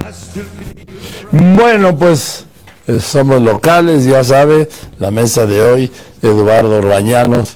Bueno, pues somos locales, ya sabe, la mesa de hoy, Eduardo Orbañanos,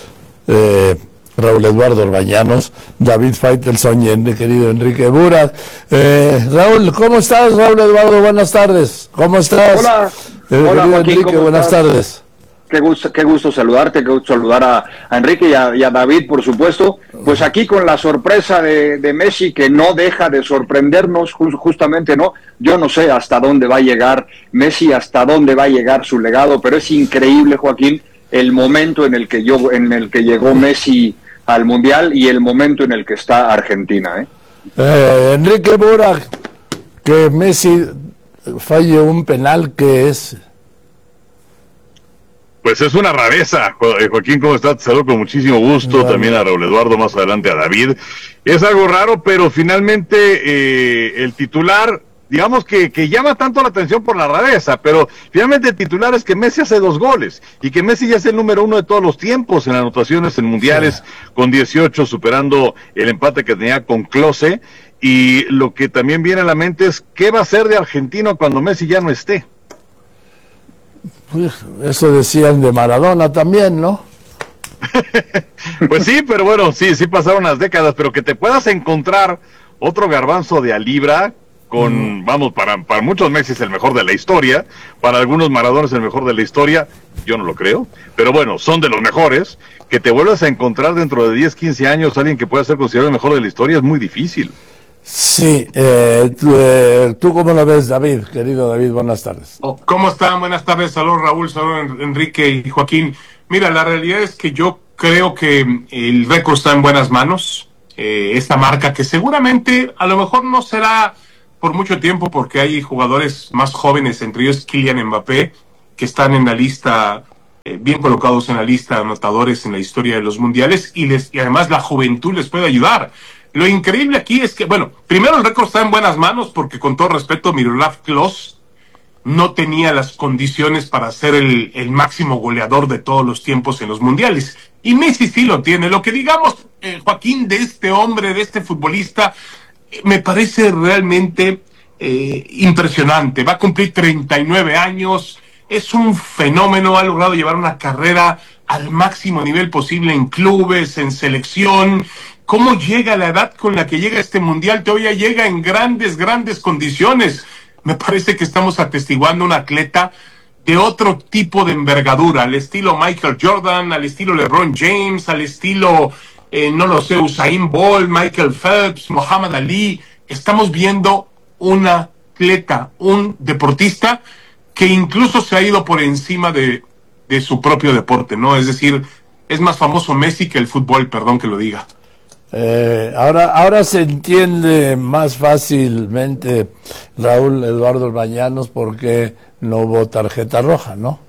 Raúl Eduardo Orbañanos, David Faitelson y mi querido Enrique Burak. Raúl, ¿cómo estás? Raúl Eduardo, buenas tardes. ¿Cómo estás? Hola, hola Joaquín, Enrique, buenas tardes. Qué gusto saludarte, qué gusto saludar a Enrique y a David, por supuesto. Pues aquí con la sorpresa de Messi, que no deja de sorprendernos, justamente, ¿no? Yo no sé hasta dónde va a llegar Messi, hasta dónde va a llegar su legado, pero es increíble, Joaquín, el momento en el que llegó Messi al Mundial y el momento en el que está Argentina, Enrique Burak, que Messi falle un penal, ¿qué es? Pues es una rareza, Joaquín, ¿cómo estás? Te saludo con muchísimo gusto, también a Raúl Eduardo, más adelante a David. Es algo raro, pero finalmente el titular, digamos que llama tanto la atención por la rareza, pero finalmente el titular es que Messi hace 2 goles, y que Messi ya es el número 1 de todos los tiempos en anotaciones en mundiales, con 18, superando el empate que tenía con Klose, y lo que también viene a la mente es, ¿qué va a hacer de Argentina cuando Messi ya no esté? Pues eso decían de Maradona también, ¿no? Pues sí, pero bueno, sí pasaron las décadas, pero que te puedas encontrar otro Garbanzo de a libra con, vamos, para muchos Messi es el mejor de la historia, para algunos Maradona es el mejor de la historia, yo no lo creo, pero bueno, son de los mejores. Que te vuelvas a encontrar dentro de 10, 15 años alguien que pueda ser considerado el mejor de la historia es muy difícil. Sí, ¿tú cómo lo ves, David? Querido David, buenas tardes. ¿Cómo están? Buenas tardes, saludos Raúl, saludos Enrique y Joaquín. Mira, la realidad es que yo creo que el récord está en buenas manos. Esta marca que seguramente a lo mejor no será por mucho tiempo, porque hay jugadores más jóvenes, entre ellos Kylian Mbappé, que están en la lista, bien colocados en la lista de anotadores en la historia de los mundiales, y además la juventud les puede ayudar. Lo increíble aquí es que, bueno, primero el récord está en buenas manos porque, con todo respeto, Miroslav Klose no tenía las condiciones para ser el máximo goleador de todos los tiempos en los mundiales. Y Messi sí lo tiene. Lo que digamos, Joaquín, de este hombre, de este futbolista, me parece realmente impresionante. Va a cumplir 39 años, es un fenómeno, ha logrado llevar una carrera al máximo nivel posible en clubes, en selección. ¿Cómo llega la edad con la que llega este mundial? Todavía llega en grandes condiciones. Me parece que estamos atestiguando un atleta de otro tipo de envergadura, al estilo Michael Jordan, al estilo LeBron James, al estilo, no lo sé, Usain Bolt, Michael Phelps, Muhammad Ali. Estamos viendo un atleta, un deportista que incluso se ha ido por encima de su propio deporte, ¿no? Es decir, es más famoso Messi que el fútbol, perdón que lo diga. Ahora se entiende más fácilmente, Raúl Eduardo Orbañanos, por qué no hubo tarjeta roja, ¿no?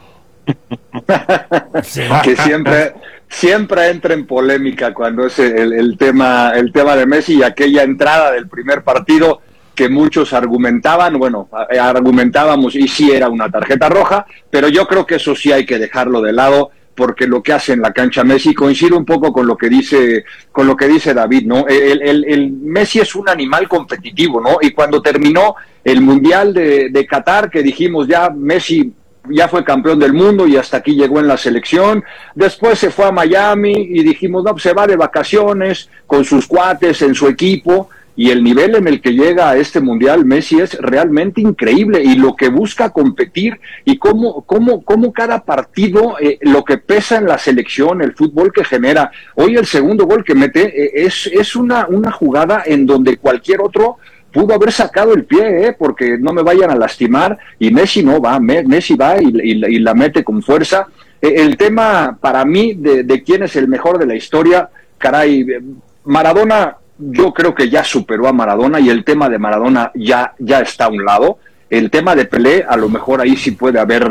Sí. Que siempre entra en polémica cuando es el tema de Messi y aquella entrada del primer partido que muchos argumentábamos y sí era una tarjeta roja, pero yo creo que eso sí hay que dejarlo de lado, porque lo que hace en la cancha Messi coincide un poco con lo que dice David, ¿no? El Messi es un animal competitivo, ¿no? Y cuando terminó el Mundial de Qatar, que dijimos ya Messi ya fue campeón del mundo y hasta aquí llegó en la selección, después se fue a Miami y dijimos, no, pues se va de vacaciones con sus cuates en su equipo. Y el nivel en el que llega a este Mundial Messi es realmente increíble, y lo que busca competir y cómo cada partido, lo que pesa en la selección, el fútbol que genera. Hoy el segundo gol que mete es una jugada en donde cualquier otro pudo haber sacado el pie, porque no me vayan a lastimar, y Messi no va, Messi va y la mete con fuerza. El tema para mí de quién es el mejor de la historia, caray, Maradona. Yo creo que ya superó a Maradona, y el tema de Maradona ya está a un lado. El tema de Pelé, a lo mejor ahí sí puede haber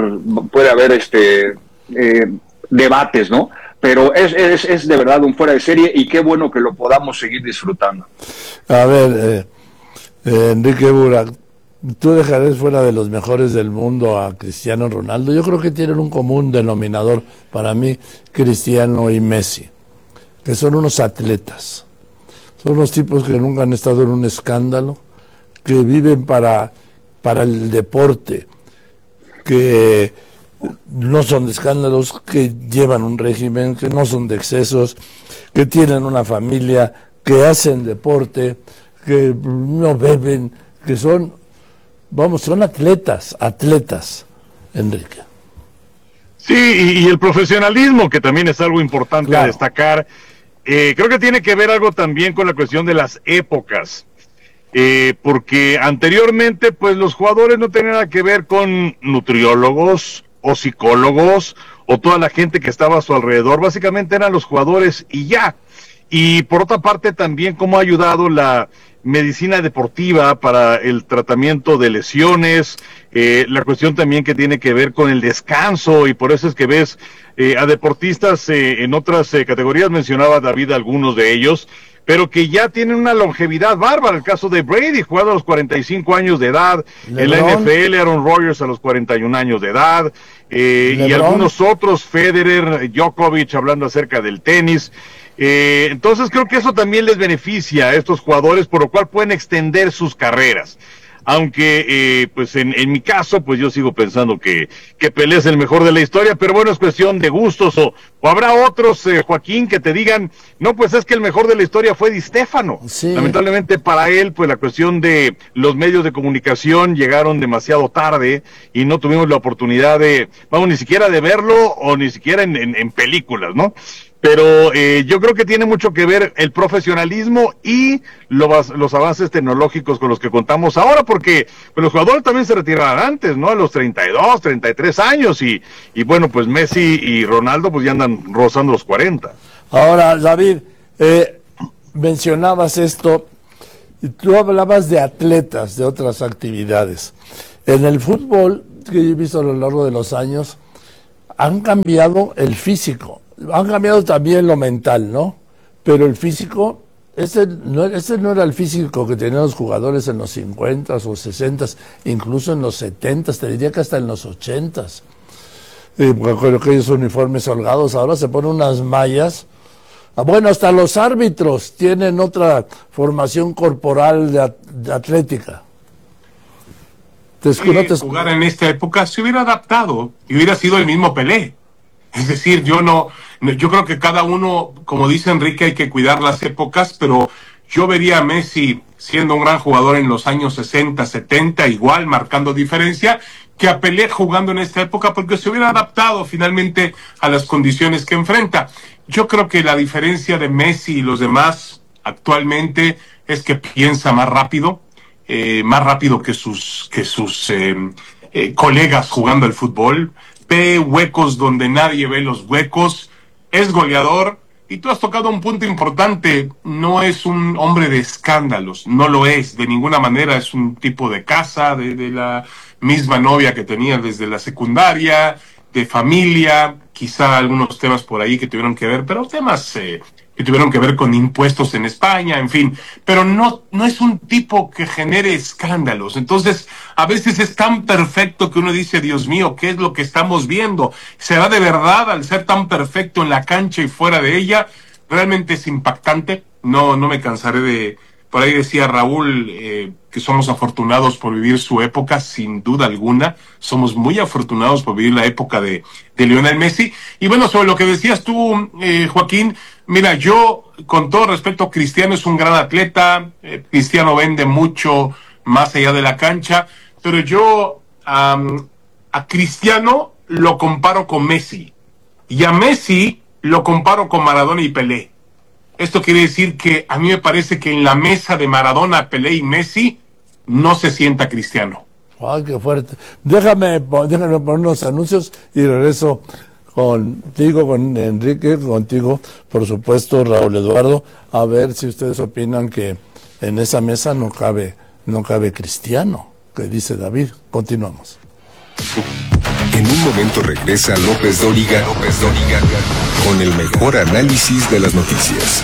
debates, ¿no? Pero es de verdad un fuera de serie, y qué bueno que lo podamos seguir disfrutando. A ver, Enrique Burak, ¿tú dejarás fuera de los mejores del mundo a Cristiano Ronaldo? Yo creo que tienen un común denominador para mí, Cristiano y Messi, que son unos atletas. Son unos tipos que nunca han estado en un escándalo, que viven para el deporte, que no son de escándalos, que llevan un régimen, que no son de excesos, que tienen una familia, que hacen deporte, que no beben, que son atletas, Enrique. Sí, y el profesionalismo, que también es algo importante a destacar. Creo que tiene que ver algo también con la cuestión de las épocas. Porque anteriormente, pues los jugadores no tenían nada que ver con nutriólogos o psicólogos o toda la gente que estaba a su alrededor. Básicamente eran los jugadores y ya. Y por otra parte también cómo ha ayudado la medicina deportiva para el tratamiento de lesiones, la cuestión también que tiene que ver con el descanso, y por eso es que ves a deportistas en otras categorías, mencionaba David algunos de ellos, pero que ya tienen una longevidad bárbara. El caso de Brady, jugado a los 45 años de edad, en la NFL, Aaron Rodgers a los 41 años de edad, y algunos otros, Federer, Djokovic, hablando acerca del tenis. Entonces creo que eso también les beneficia a estos jugadores, por lo cual pueden extender sus carreras. Aunque, pues en mi caso, pues yo sigo pensando que Pelé es el mejor de la historia, pero bueno, es cuestión de gustos, o habrá otros, Joaquín, que te digan, no, pues es que el mejor de la historia fue Di Stéfano. Sí. Lamentablemente para él, pues la cuestión de los medios de comunicación llegaron demasiado tarde y no tuvimos la oportunidad ni siquiera de verlo, o ni siquiera en películas, ¿no? Pero yo creo que tiene mucho que ver el profesionalismo y los avances tecnológicos con los que contamos ahora, porque pues, los jugadores también se retiraban antes, ¿no? A los 32, 33 años, y bueno, pues Messi y Ronaldo pues ya andan rozando los 40. Ahora, David, mencionabas esto, y tú hablabas de atletas, de otras actividades. En el fútbol, que yo he visto a lo largo de los años, han cambiado el físico. Han cambiado también lo mental, ¿no? Pero el físico, ese no era el físico que tenían los jugadores en los 50s o 60s, incluso en los 70s, te diría que hasta en los 80s. Con aquellos uniformes holgados, ahora se ponen unas mallas. Bueno, hasta los árbitros tienen otra formación corporal de atlética. Jugar en esta época se hubiera adaptado y hubiera sido el mismo Pelé. Es decir, yo creo que cada uno, como dice Enrique, hay que cuidar las épocas, pero yo vería a Messi siendo un gran jugador en los años 60, 70, igual marcando diferencia, que a Pelé jugando en esta época, porque se hubiera adaptado finalmente a las condiciones que enfrenta. Yo creo que la diferencia de Messi y los demás actualmente es que piensa más rápido que sus colegas jugando al fútbol. Ve huecos donde nadie ve los huecos, es goleador, y tú has tocado un punto importante. No es un hombre de escándalos, no lo es, de ninguna manera. Es un tipo de casa, de la misma novia que tenía desde la secundaria, de familia, quizá algunos temas por ahí que tuvieron que ver, pero temas que tuvieron que ver con impuestos en España, en fin, pero no es un tipo que genere escándalos. Entonces, a veces es tan perfecto que uno dice, Dios mío, ¿qué es lo que estamos viendo? ¿Será de verdad al ser tan perfecto en la cancha y fuera de ella? Realmente es impactante. No me cansaré de... Por ahí decía Raúl que somos afortunados por vivir su época, sin duda alguna. Somos muy afortunados por vivir la época de Lionel Messi. Y bueno, sobre lo que decías tú, Joaquín, mira, yo, con todo respeto, Cristiano es un gran atleta. Cristiano vende mucho más allá de la cancha. Pero yo a Cristiano lo comparo con Messi. Y a Messi lo comparo con Maradona y Pelé. Esto quiere decir que a mí me parece que en la mesa de Maradona, Pelé y Messi no se sienta Cristiano. ¡Ay, qué fuerte! Déjame poner unos anuncios y regreso contigo, con Enrique, contigo, por supuesto, Raúl Eduardo, a ver si ustedes opinan que en esa mesa no cabe Cristiano, que dice David. Continuamos. En un momento regresa López Dóriga con el mejor análisis de las noticias.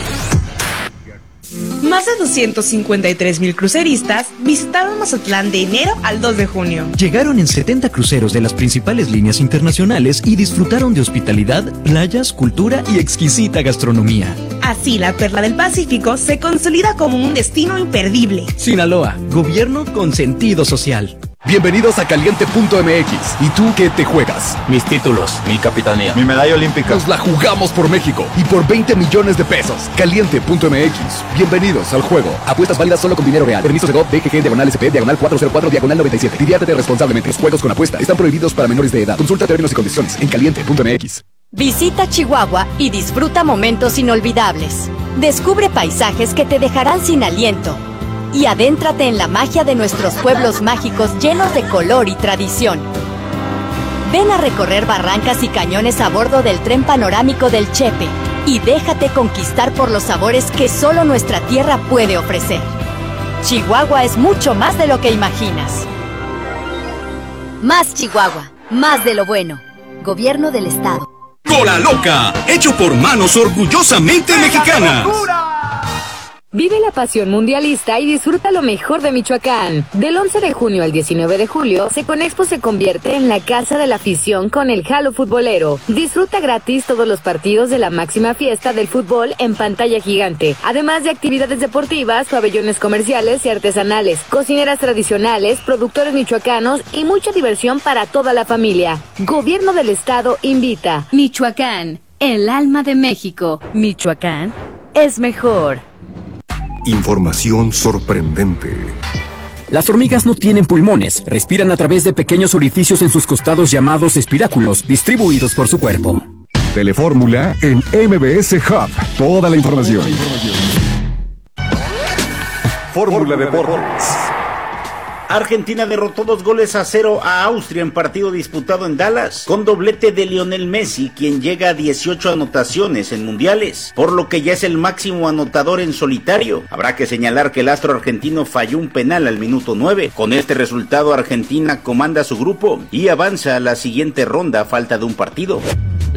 Más de 253,000 cruceristas visitaron Mazatlán de enero al 2 de junio. Llegaron en 70 cruceros de las principales líneas internacionales y disfrutaron de hospitalidad, playas, cultura y exquisita gastronomía. Así, la Perla del Pacífico se consolida como un destino imperdible. Sinaloa, gobierno con sentido social. Bienvenidos a Caliente.mx. ¿Y tú qué te juegas? Mis títulos, mi capitanía, mi medalla olímpica. Nos la jugamos por México y por 20 millones de pesos. Caliente.mx. Bienvenidos al juego. Apuestas válidas solo con dinero real. Permisos de GOV, DGG, /SP, /404, /97. Diviértete responsablemente. Los juegos con apuesta están prohibidos para menores de edad. Consulta términos y condiciones en Caliente.mx. Visita Chihuahua y disfruta momentos inolvidables. Descubre paisajes que te dejarán sin aliento. Y adéntrate en la magia de nuestros pueblos mágicos llenos de color y tradición. Ven a recorrer barrancas y cañones a bordo del tren panorámico del Chepe y déjate conquistar por los sabores que solo nuestra tierra puede ofrecer. Chihuahua es mucho más de lo que imaginas. Más Chihuahua, más de lo bueno. Gobierno del Estado. Cola Loca, hecho por manos orgullosamente mexicanas. Vive la pasión mundialista y disfruta lo mejor de Michoacán. Del 11 de junio al 19 de julio, Seconexpo se convierte en la casa de la afición con el Halo Futbolero. Disfruta gratis todos los partidos de la máxima fiesta del fútbol en pantalla gigante, además de actividades deportivas, pabellones comerciales y artesanales, cocineras tradicionales, productores michoacanos y mucha diversión para toda la familia. Gobierno del Estado invita. Michoacán, el alma de México. Michoacán es mejor. Información sorprendente. Las hormigas no tienen pulmones, respiran a través de pequeños orificios en sus costados llamados espiráculos, distribuidos por su cuerpo. Telefórmula en MBS Hub. Toda la información. Fórmula Deportes. Argentina derrotó 2-0 a Austria en partido disputado en Dallas, con doblete de Lionel Messi, quien llega a 18 anotaciones en mundiales, por lo que ya es el máximo anotador en solitario. Habrá que señalar que el astro argentino falló un penal al minuto 9. Con este resultado, Argentina comanda su grupo y avanza a la siguiente ronda a falta de un partido.